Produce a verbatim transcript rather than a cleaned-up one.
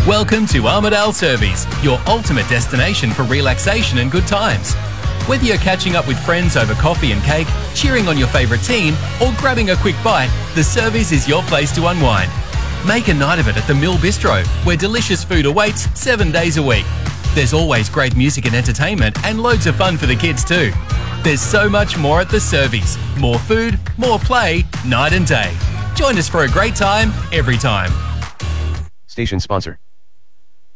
Welcome to Armidale Servies, your ultimate destination for relaxation and good times. Whether you're catching up with friends over coffee and cake, cheering on your favourite team, or grabbing a quick bite, the Servies is your place to unwind. Make a night of it at the Mill Bistro, where delicious food awaits seven days a week. There's always great music and entertainment and loads of fun for the kids too. There's so much more at the Servies. More food, more play, night and day. Join us for a great time, every time. Station sponsor.